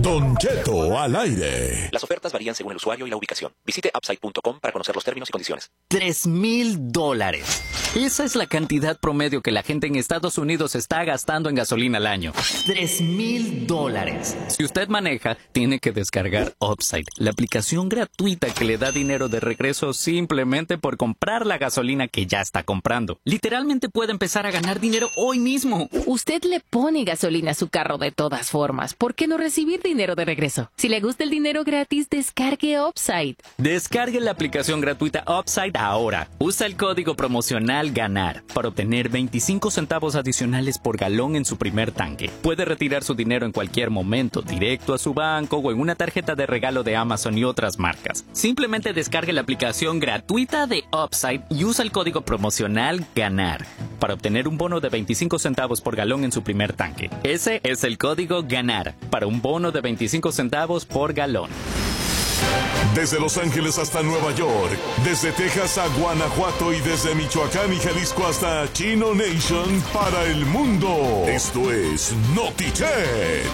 Don Cheto al aire. Las ofertas varían según el usuario y la ubicación. Visite upside.com para conocer los términos y condiciones. $3,000. Esa es la cantidad promedio que la gente en Estados Unidos está gastando en gasolina al año. $3,000. Si usted maneja, tiene que descargar Upside, la aplicación gratuita que le da dinero de regreso simplemente por comprar la gasolina que ya está comprando. Literalmente puede empezar a ganar dinero hoy mismo. Usted le pone gasolina a su carro de todas formas. ¿Por qué no recibir dinero de regreso? Si le gusta el dinero gratis, descargue Upside. Descargue la aplicación gratuita Upside ahora. Usa el código promocional GANAR para obtener 25 centavos adicionales por galón en su primer tanque. Puede retirar su dinero en cualquier momento, directo a su banco o en una tarjeta de regalo de Amazon y otras marcas. Simplemente descargue la aplicación gratuita de Upside y usa el código promocional GANAR para obtener un bono de 25 centavos por galón en su primer tanque. Ese es el código GANAR para un bono de 25 centavos por galón. Desde Los Ángeles hasta Nueva York, desde Texas a Guanajuato y desde Michoacán y Jalisco hasta Chino Nation para el mundo. Esto es Notichet.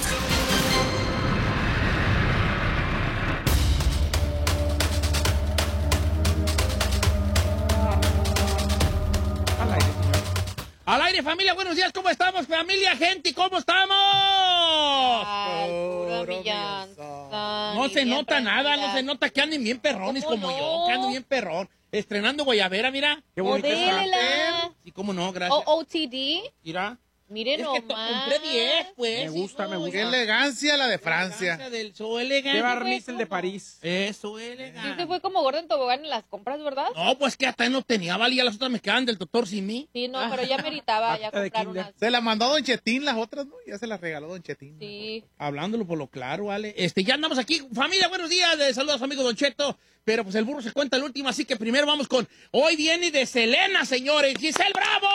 Al aire, familia, buenos días, ¿cómo estamos, familia, gente? ¿Cómo estamos? Ay, puro millanza. No se nota nada, no se nota que anden bien perrones como yo, que ando bien perrón. Estrenando guayabera, mira. Qué bonita está. Sí, cómo no, gracias. OOTD. Mira. Miren Es que nomás. compré 10, pues. Me gusta, hijo, me gusta. ya. Qué elegancia la de Francia. Elegancia del so elegante. Qué barniz el de París. Eso, Sí, elegante. usted fue como gordo en tobogán en las compras, ¿verdad? No, pues que hasta no tenía, valía, las otras me quedaban del doctor Simi. Sí, no, pero ya meritaba ya Pata de comprar kinder. unas. Se la mandó Don Chetín las otras, ¿no? Ya se las regaló Don Chetín. Sí. Hablándolo por lo claro, ¿vale? Ya andamos aquí. Familia, buenos días. Saludos a su amigo Don Cheto. Pero pues el burro se cuenta el último, así que primero vamos con... Hoy viene de Selena, señores. ¡Giselle Bravo!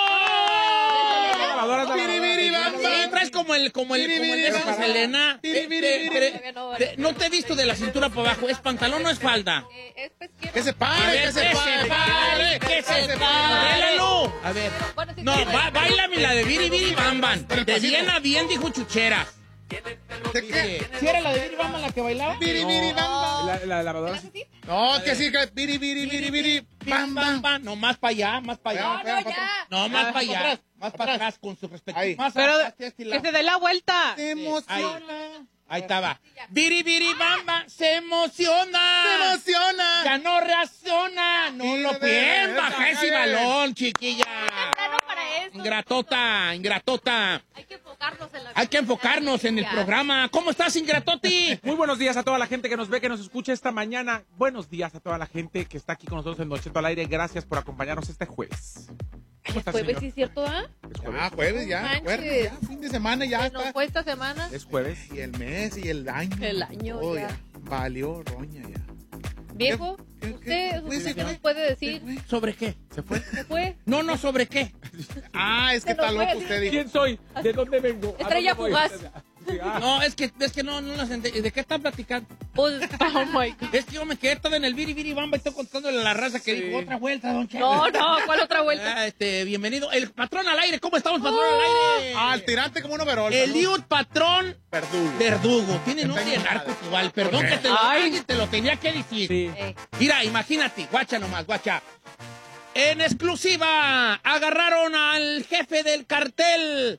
Sí, traes como el de esa Selena. No te he visto de la cintura para abajo. ¿Es pantalón o es falda? Que se pare, que se pare. Que se pare. A ver. Bueno, sí, No, sí, bailame la de Biri Biri Bam Bam. De bien a bien, dijo Chuchera. ¿De qué? ¿Sí era la de Biri Bam Bam la que bailaba? Biri, biri, bam, bam. La lavadora. No, que sí, que biri, biri, biri, biri, bam, bam. No, más para allá, más para allá. No, ya. No, más para allá. Más para atrás con su respectivo. Ahí. Más Pero atrás, que se dé la vuelta. Se emociona. Ahí estaba. Biri Biri Bamba se emociona. Se emociona. Ya no reacciona. No lo bien. Baja ese balón, chiquilla. Temprano para eso. Ingratota, ingratota. Hay que enfocarnos en la Hay que enfocarnos en el programa. ¿Cómo estás, ingratoti? Muy buenos días a toda la gente que nos ve, que nos escucha esta mañana. Buenos días a toda la gente que está aquí con nosotros en Don Cheto al aire. Gracias por acompañarnos este jueves. ¿Cómo está, Jueves, señor? sí es cierto, ¿ah? Es jueves. Ah, jueves ya, Manches. jueves ya, fin de semana ya Se nos está. fue esta semana. Es jueves. Y el mes y el año. El año Oh, ya. Valió roña ya. Viejo, ¿Qué- usted qué- ¿qué nos puede decir? ¿Sobre qué? ¿Se fue? ¿Se fue? No, ¿sobre qué? Ah, es que Se nos está loco fue. usted, dijo. ¿Quién soy? ¿De dónde vengo? ¿A Estrella dónde voy? fugaz. Sí, ah. No, es que no las entendí. ¿De qué están platicando? Pues, oh my God. Es que yo me quedé todo en el Biri Biri Bamba y estoy contándole a la raza que dijo otra vuelta, don Cheto. No, ¿cuál otra vuelta? Bienvenido. El patrón al aire. ¿Cómo estamos, patrón al aire? Al tirante como un overol. Eliud Patrón Verdugo. Verdugo. Tiene nombre de tengo narco nada. igual. Perdón ¿Por qué? que alguien te lo tenía que decir. Sí. Mira, imagínate. Guacha nomás, guacha. En exclusiva, agarraron al jefe del cartel,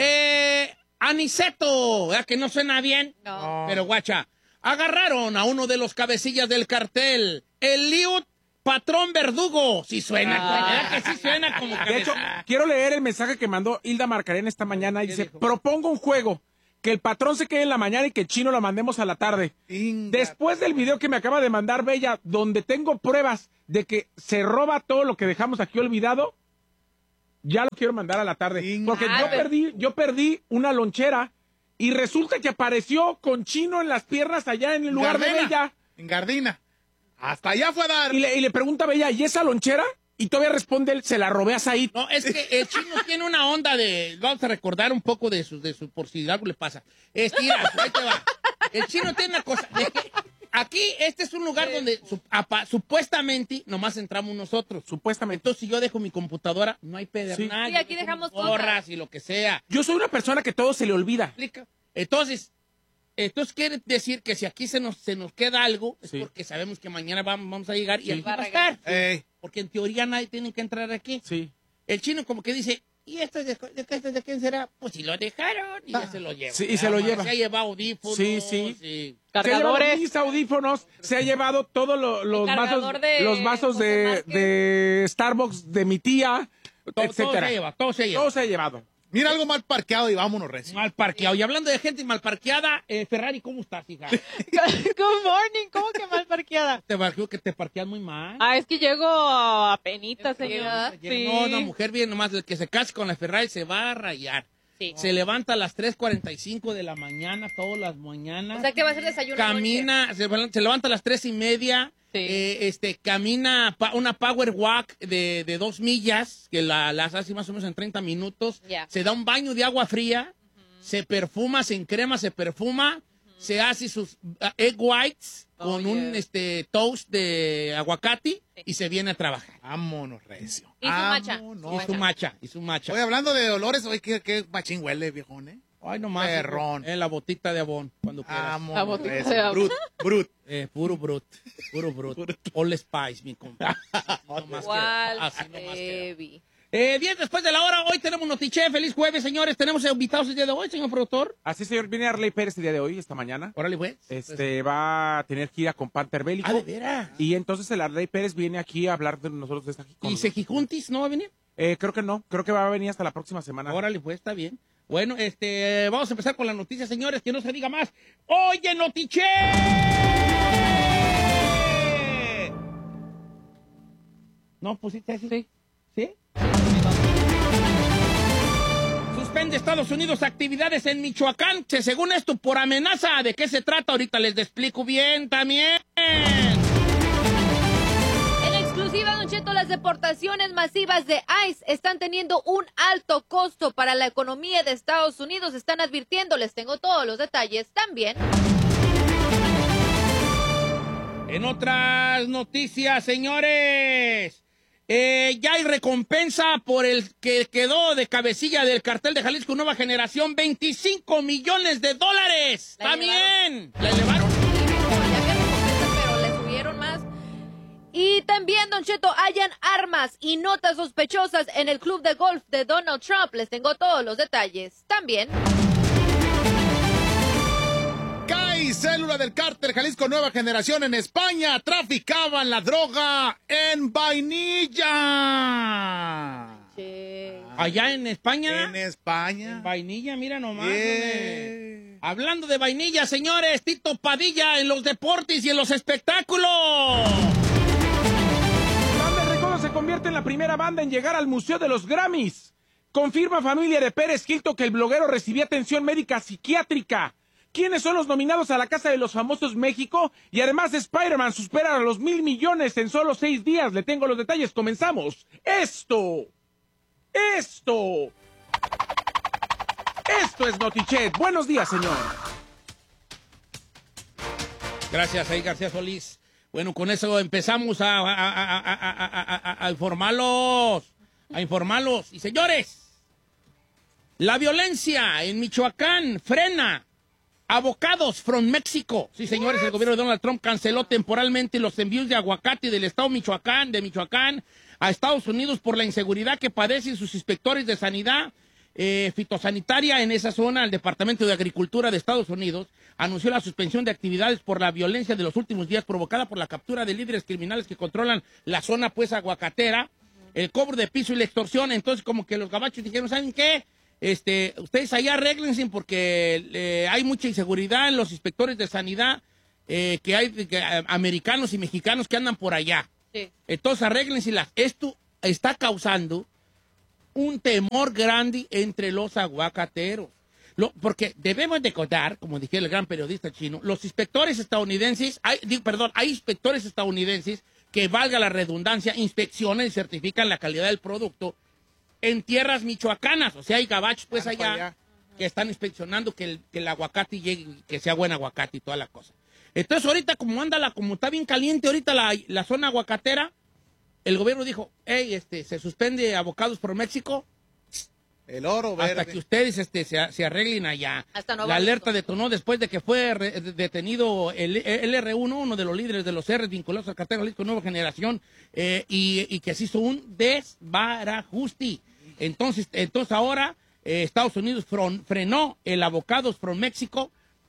Aniceto. ¿Verdad que no suena bien? No. Pero guacha, agarraron a uno de los cabecillas del cartel, Eliud Patrón Verdugo. Sí suena, ¿verdad que sí suena como De hecho, cabeza? quiero leer el mensaje que mandó Hilda Marcarena esta mañana y dice, dijo? propongo un juego, que el patrón se quede en la mañana y que Chino lo mandemos a la tarde. Inga. Después del video que me acaba de mandar Bella, donde tengo pruebas de que se roba todo lo que dejamos aquí olvidado, ya lo quiero mandar a la tarde. Inga. Porque Ah, pero- yo perdí una lonchera y resulta que apareció con Chino en las piernas allá en el lugar de Gardena. Bella. En Gardina. Hasta allá fue a dar. Y le pregunta a Bella, ¿y esa lonchera? Y todavía responde él, se la robé a Said. No, es que el chino tiene una onda de... Vamos a recordar un poco de su por si algo le pasa. Mira, ahí te va. El chino tiene una cosa... de que aquí, este es un lugar donde supuestamente nomás entramos nosotros. Supuestamente. Entonces, si yo dejo mi computadora, no hay pedernal. Sí, aquí yo dejo dejamos mis gorras cosas. y lo que sea. Yo soy una persona que todo se le olvida. ¿Explica? Entonces, Entonces quiere decir que si aquí se nos queda algo, es Sí. porque sabemos que mañana vamos a llegar y Sí. aquí va a estar. Ey. Porque en teoría nadie tiene que entrar aquí. Sí. El chino como que dice, ¿y esto es de quién será? Pues si lo dejaron y ya se lo lleva. Sí, y se lo lleva. Se ha llevado audífonos. Sí, sí. y- Se ha llevado Cargadores. mis audífonos, se ha llevado todos los cargador vasos, de los vasos José Márquez. de Starbucks de mi tía, Todo etcétera. se lleva, todo se lleva. Todo se ha llevado. Mira algo mal parqueado y vámonos, recio. Mal parqueado. Y hablando de gente mal parqueada, Ferrari, ¿cómo estás, hija? Good morning, ¿cómo que mal parqueada? Te parqueo que te parqueas muy mal. Ah, es que llego a penita, señor. Sí. No, una mujer bien nomás, el que se case con la Ferrari se va a rayar. Sí. Se levanta a las 3:45 de la mañana, todas las mañanas. O sea, que va a ser desayuno. Camina, se levanta a las 3:30. Sí. Camina una power walk de 2 millas, que las hace más o menos en 30 minutos. Ya. Se da un baño de agua fría, se perfuma, se encrema, se perfuma, se hace sus egg whites con un toast de aguacate y se viene a trabajar. Vámonos, recio. Y su macha. Vámonos. Y su macha. Oye, hablando de olores, oye, qué machín huele, viejón, ¿eh? Ay, nomás. Perrón. La botita de abón, cuando quieras. Vámonos, La botita recio. de abón. Brut. Puro brut. All Spice, mi compa. No más ¿Cuál? así nomás que- Heavy. 10 después de la hora, hoy tenemos Notiche. Feliz jueves, señores. Tenemos invitados el día de hoy, señor productor. Así, señor, viene Arley Pérez el día de hoy, esta mañana. Órale, pues. Va a tener gira con Panther Bélico. Ah, de veras. Y entonces el Arley Pérez viene aquí a hablar de nosotros de esta con ¿Y nosotros. Sejijuntis no va a venir? Creo que no, creo que va a venir hasta la próxima semana. Órale, pues, está bien. Bueno, vamos a empezar con las noticias, señores, que no se diga más. ¡Oye, Notiche! ¿No pusiste así? Sí. ¿Sí? Suspende Estados Unidos actividades en Michoacán, según esto, por amenaza. ¿De qué se trata? Ahorita les explico bien también. En exclusiva, Don Cheto, las deportaciones masivas de ICE están teniendo un alto costo para la economía de Estados Unidos. Están advirtiendo, les tengo todos los detalles también. En otras noticias, señores, ya hay recompensa por el que quedó de cabecilla del cartel de Jalisco Nueva Generación, $25 millones. ¿La ¡También! ¿La elevaron? Ya había recompensas, pero le subieron más. Y también, Don Cheto, hallan armas y notas sospechosas en el club de golf de Donald Trump. Les tengo todos los detalles también. Cae célula del cártel Jalisco Nueva Generación en España. Traficaban la droga en vainilla. Allá en España. En España. En vainilla, mira nomás. Yeah. hombre. Hablando de vainilla, señores, Tito Padilla en los deportes y en los espectáculos. Banda El Recodo se convierte en la primera banda en llegar al Museo de los Grammys. Confirma familia de Pérez Hilton que el bloguero recibía atención médica psiquiátrica. ¿Quiénes son los nominados a la Casa de los Famosos México? Y además Spider-Man supera a los 1,000 millones en solo 6 días. Le tengo los detalles. Comenzamos. Esto es Notichet. Buenos días, señor. Gracias, ahí García Solís. Bueno, con eso empezamos a informarlos. A informarlos. Y señores, la violencia en Michoacán frena. Avocados from México. Sí, señores, el gobierno de Donald Trump canceló temporalmente los envíos de aguacate del estado de Michoacán a Estados Unidos por la inseguridad que padecen sus inspectores de sanidad fitosanitaria en esa zona. El Departamento de Agricultura de Estados Unidos anunció la suspensión de actividades por la violencia de los últimos días provocada por la captura de líderes criminales que controlan la zona pues aguacatera, el cobro de piso y la extorsión. Entonces como que los gabachos dijeron, ¿saben qué? Ustedes ahí arréglense porque hay mucha inseguridad en los inspectores de sanidad que hay americanos y mexicanos que andan por allá. Sí. Entonces arréglense. Esto está causando un temor grande entre los aguacateros. Porque debemos de contar, como dije el gran periodista chino, los inspectores estadounidenses, hay inspectores estadounidenses que, valga la redundancia, inspeccionan y certifican la calidad del producto en tierras michoacanas. O sea, hay gabachos pues allá que están inspeccionando que el aguacate llegue, que sea buen aguacate y toda la cosa. Entonces ahorita como está bien caliente ahorita la zona aguacatera, el gobierno dijo, hey, se suspende Avocados por México. El oro verde. Hasta que ustedes se arreglen allá. Hasta nuevo La aviso. alerta detonó después de que fue detenido el R1, uno de los líderes de los R vinculados al cartel Jalisco Nueva Generación, y que se hizo un desbarajuste. Entonces ahora Estados Unidos frenó el Avocados from México,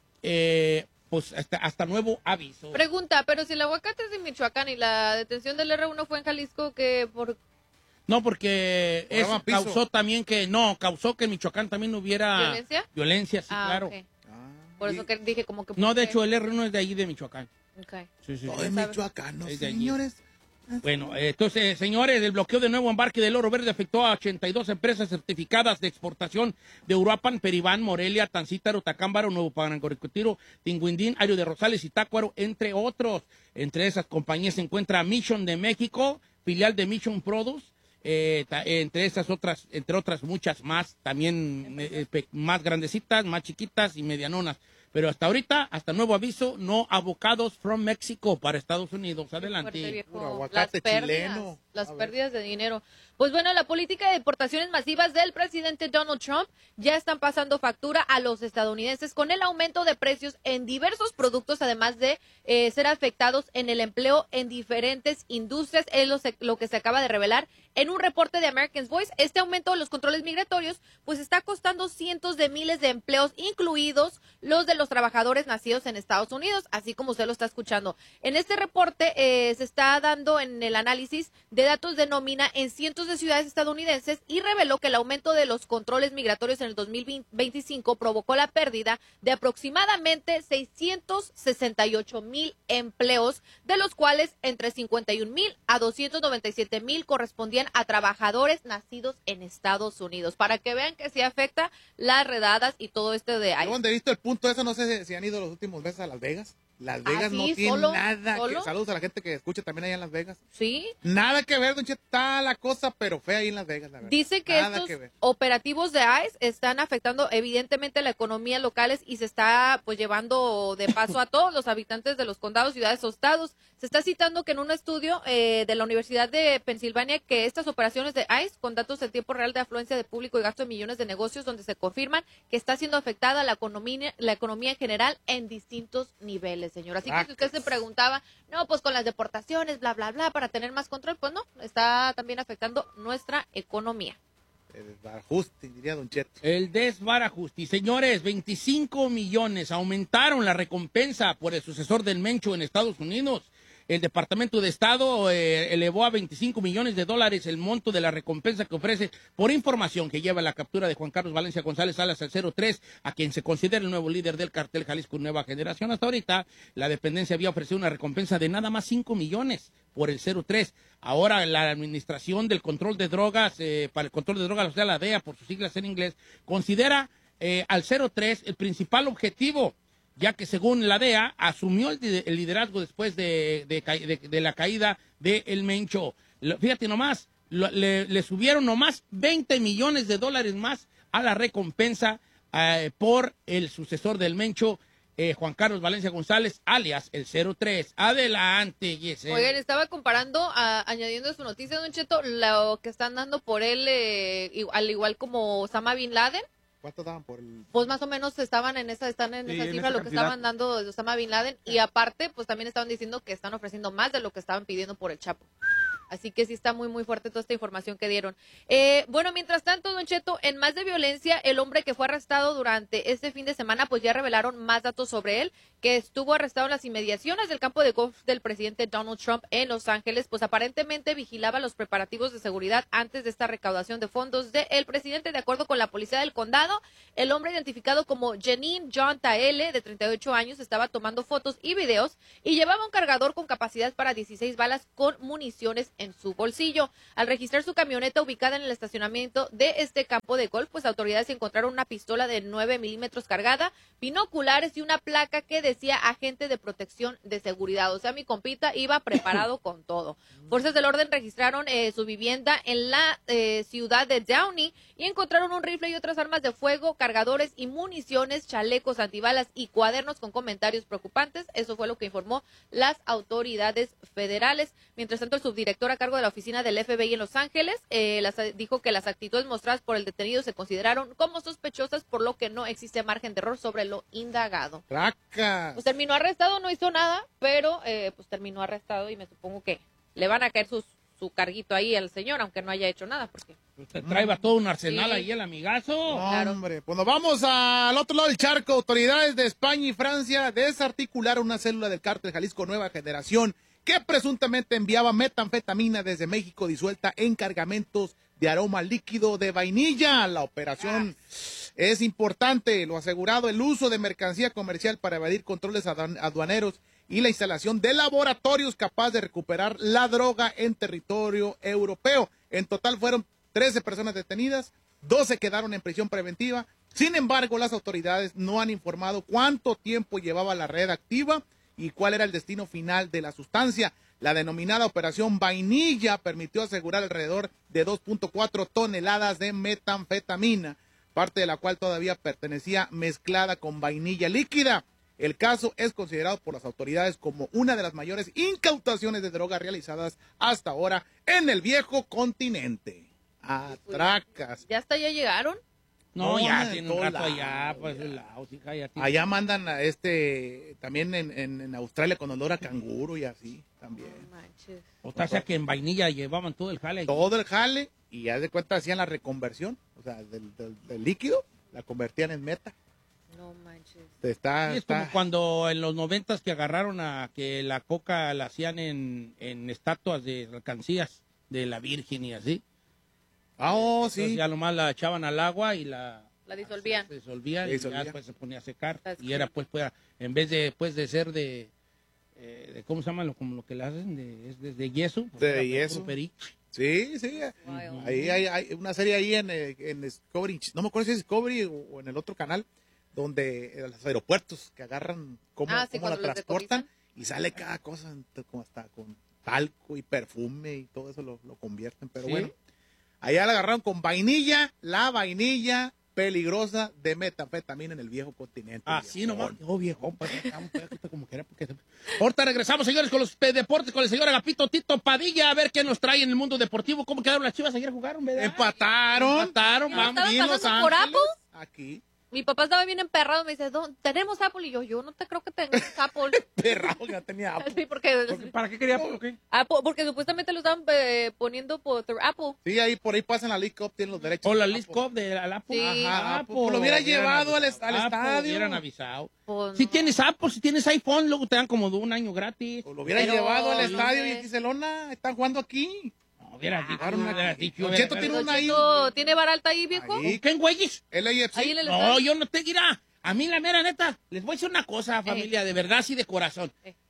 pues hasta nuevo aviso. Pregunta, pero si el aguacate es de Michoacán y la detención del R1 fue en Jalisco, que por... No, porque eso Programa piso. causó que en Michoacán también hubiera ¿Violencia? Violencia, sí, claro. ok. Por eso que dije como que... No, de hecho, el R1 es de ahí, de Michoacán. Ok. Sí, sí. Todo en Michoacán, ¿no, Es de allí. señores? Bueno, entonces, señores, el bloqueo de nuevo embarque del oro verde afectó a 82 empresas certificadas de exportación de Uruapan, Peribán, Morelia, Tancítaro, Tacámbaro, Nuevo Parancoricotiro, Tinguindín, Ario de Rosales y Tácuaro, entre otros. Entre esas compañías se encuentra Mission de México, filial de Mission Produce, entre otras muchas más, también más grandecitas, más chiquitas y medianonas. Pero hasta ahorita, hasta nuevo aviso, no avocados from México para Estados Unidos. Adelante. Fuerte, viejo. Puro aguacate chileno. Las A ver. pérdidas de dinero. Pues bueno, la política de deportaciones masivas del presidente Donald Trump ya están pasando factura a los estadounidenses con el aumento de precios en diversos productos, además de ser afectados en el empleo en diferentes industrias. Es lo que se acaba de revelar en un reporte de American Voice. Este aumento de los controles migratorios pues está costando cientos de miles de empleos, incluidos los de los trabajadores nacidos en Estados Unidos, así como usted lo está escuchando. En este reporte se está dando en el análisis de datos de nómina en cientos de ciudades estadounidenses y reveló que el aumento de los controles migratorios en el 2025 provocó la pérdida de aproximadamente 668,000 empleos, de los cuales entre 51,000 a 297,000 correspondían a trabajadores nacidos en Estados Unidos. Para que vean que sí afecta las redadas y todo esto de ahí. Yo donde he visto el punto ese, no sé si han ido los últimos meses a Las Vegas. Las Vegas sí, no tiene solo. nada que... Saludos a la gente que escucha también allá en Las Vegas. Sí. Nada que ver, don Cheto, está la cosa, pero fea ahí en Las Vegas, la verdad. Dice que Nada estos que ver. operativos de ICE están afectando evidentemente la economía locales y se está pues llevando de paso a todos los habitantes de los condados, ciudades o estados. Se está citando que en un estudio de la Universidad de Pensilvania que estas operaciones de ICE con datos en tiempo real de afluencia de público y gasto de millones de negocios, donde se confirman que está siendo afectada la economía en general en distintos niveles, señor. Así que si usted se preguntaba, no, pues con las deportaciones, bla, bla, bla, para tener más control, pues no, está también afectando nuestra economía. El desbarajuste, diría don Cheto. El desbarajuste. Señores, 25 millones aumentaron la recompensa por el sucesor del Mencho en Estados Unidos. El Departamento de Estado elevó a $25 millones el monto de la recompensa que ofrece por información que lleva la captura de Juan Carlos Valencia González Salas al 03, a quien se considera el nuevo líder del cartel Jalisco Nueva Generación. Hasta ahorita, la dependencia había ofrecido una recompensa de nada más 5 millones por el 03. Ahora, la Administración del Control de Drogas, para el Control de Drogas, o sea, la DEA, por sus siglas en inglés, considera al 03 el principal objetivo, ya que según la DEA asumió el liderazgo después de la caída de El Mencho. Fíjate nomás, le subieron nomás $20 millones más a la recompensa por el sucesor del Mencho, Juan Carlos Valencia González, alias el 03. Adelante, Giselle. Oigan, estaba comparando, añadiendo a su noticia, don Cheto, lo que están dando por él, al igual como Osama Bin Laden. ¿Cuánto daban por el...? Pues más o menos están en esa cifra, lo que estaban dando de Osama Bin Laden. Y aparte, pues también estaban diciendo que están ofreciendo más de lo que estaban pidiendo por el Chapo. Así que sí está muy, muy fuerte toda esta información que dieron. Bueno, mientras tanto, don Cheto, en más de violencia, el hombre que fue arrestado durante este fin de semana, pues ya revelaron más datos sobre él, que estuvo arrestado en las inmediaciones del campo de golf del presidente Donald Trump en Los Ángeles, pues aparentemente vigilaba los preparativos de seguridad antes de esta recaudación de fondos del presidente. De acuerdo con la policía del condado, el hombre identificado como Janine John Taele, de 38 años, estaba tomando fotos y videos y llevaba un cargador con capacidad para 16 balas con municiones en su bolsillo. Al registrar su camioneta ubicada en el estacionamiento de este campo de golf, pues autoridades encontraron una pistola de 9 milímetros cargada, binoculares y una placa que decía agente de protección de seguridad. O sea, mi compita iba preparado con todo. Fuerzas del orden registraron su vivienda en la ciudad de Downey y encontraron un rifle y otras armas de fuego, cargadores y municiones, chalecos antibalas y cuadernos con comentarios preocupantes. Eso fue lo que informó las autoridades federales. Mientras tanto, el subdirector director a cargo de la oficina del FBI en Los Ángeles, dijo que las actitudes mostradas por el detenido se consideraron como sospechosas, por lo que no existe margen de error sobre lo indagado. ¡Tracas! Pues terminó arrestado, no hizo nada, pero pues terminó arrestado y me supongo que le van a caer su carguito ahí al señor, aunque no haya hecho nada, porque... Usted trae todo un arsenal Sí. ahí, el amigazo. Claro. Hombre, pues nos vamos al otro lado del charco. Autoridades de España y Francia desarticularon una célula del cártel Jalisco Nueva Generación que presuntamente enviaba metanfetamina desde México disuelta en cargamentos de aroma líquido de vainilla. La operación es importante, lo asegurado, el uso de mercancía comercial para evadir controles aduaneros y la instalación de laboratorios capaz de recuperar la droga en territorio europeo. En total fueron 13 personas detenidas, 12 quedaron en prisión preventiva. Sin embargo, las autoridades no han informado cuánto tiempo llevaba la red activa y cuál era el destino final de la sustancia. La denominada Operación Vainilla permitió asegurar alrededor de 2.4 toneladas de metanfetamina, parte de la cual todavía pertenecía mezclada con vainilla líquida. El caso es considerado por las autoridades como una de las mayores incautaciones de droga realizadas hasta ahora en el viejo continente. Atracas. ¿Ya hasta allá llegaron? No, No, ya de tiene un todo rato lado, allá, pues ya. el lado, sí, cállate. Allá mandan a también en Australia con olor a canguro y así también. No manches. O sea que en vainilla llevaban todo el jale. Todo el jale y ya de cuenta hacían la reconversión, o sea, del líquido, la convertían en meta. No manches. Está, Sí, es como cuando en los 90s que agarraron a que la coca la hacían en estatuas de alcancías de la Virgen y así. Entonces sí. ya nomás la echaban al agua y La disolvían. se disolvía Se y disolvía. ya después se ponía a secar. That's Y era creepy. pues, en vez de ser de ¿cómo se llama? Como lo que le hacen, es de yeso. pues, De era, pues, yeso. puro perico. Sí. Wild. Ahí hay una serie ahí en Discovery, no me acuerdo si es Discovery o en el otro canal, donde los aeropuertos que agarran cómo Ah, sí, la cuando los transportan decomisan. y sale cada cosa, como hasta con talco y perfume y todo eso lo convierten. Pero Sí. bueno, allá la agarraron con vainilla, la vainilla peligrosa de metanfetamina en el viejo continente. Así viejón. nomás. Oh, viejo, pues, como quiera, porque... Ahorita regresamos, señores, con los deportes, con el señor Agapito Tito Padilla, a ver qué nos trae en el mundo deportivo. ¿Cómo quedaron las Chivas? Ayer jugaron, ¿verdad? Empataron. Empataron, ¿No vamos. estaban Y en Los pasando por Ángeles, Apple? Aquí. Mi papá estaba bien emperrado, me dice, ¿tenemos Apple? Y yo no te creo que tengas Apple. Perrado, ya tenía Apple. Sí, porque ¿Para qué quería por qué? porque supuestamente lo estaban poniendo por Apple. Sí, por ahí pasan la League Cup, tienen los derechos. O la de League Apple. Cup de la Apple. Sí. Ajá, Apple. Lo hubiera llevado al estadio. Hubieran avisado. Pues, Si no. tienes Apple, si tienes iPhone, luego te dan como de un año gratis. O lo hubiera Pero, llevado al no estadio sé. y Giselona, están jugando aquí. No, hubieras dicho, Claro, hubieras dicho. Don Cheto tiene Don una ahí. Cheto, ¿tiene baralta ahí, viejo? Ahí. ¿Qué güeyes? LAFC. Ahí en el No, estadio. yo no te dirá. A mí la mera neta, les voy a decir una cosa, familia, de verdad, sí, de corazón.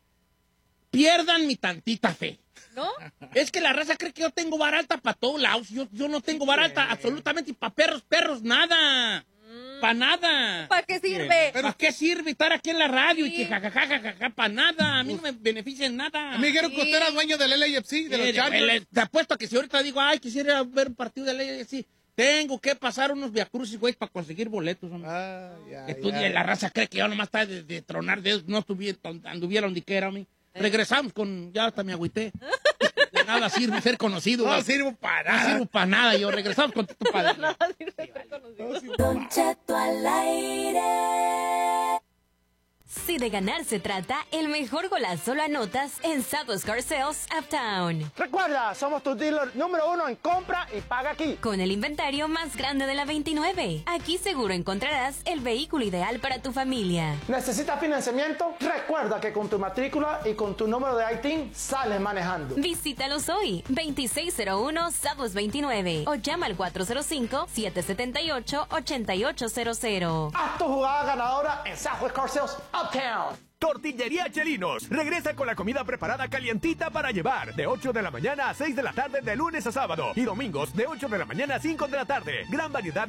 Pierdan mi tantita fe. ¿No? Es que la raza cree que yo tengo baralta para todos lados. Yo no tengo baralta absolutamente para perros, nada. Para nada. ¿Para qué sirve? ¿Para qué sirve estar aquí en la radio y Sí. que jajajaja, para nada? A mí no me beneficia en nada. A mí me dijeron que usted era dueño del LAFC, de los Chargers. Te apuesto a que si ahorita digo, ay, quisiera ver un partido de ley, sí, tengo que pasar unos viacrucis, güey, para conseguir boletos, hombre. Estudia, la raza cree que yo nomás está de tronar dedos, no anduviera donde quiera, hombre. Regresamos con, ya hasta me agüité. De nada sirve ser conocido. No güey. sirvo para No nada. sirvo para nada, yo. Regresamos con Tito Padilla. Don Cheto al aire. Si de ganar se trata, el mejor golazo lo anotas en Southwest Car Sales Uptown. Recuerda, somos tu dealer número 1 en compra y paga aquí. Con el inventario más grande de la 29. Aquí seguro encontrarás el vehículo ideal para tu familia. ¿Necesitas financiamiento? Recuerda que con tu matrícula y con tu número de ITIN sales manejando. Visítalos hoy, 2601 Southwest 29 o llama al 405-778-8800. Haz tu jugada ganadora en Southwest Car Sales Uptown. Tortillería Chelinos. Regresa con la comida preparada calientita para llevar. De 8 de la mañana a 6 de la tarde de lunes a sábado. Y domingos de 8 de la mañana a 5 de la tarde. Gran variedad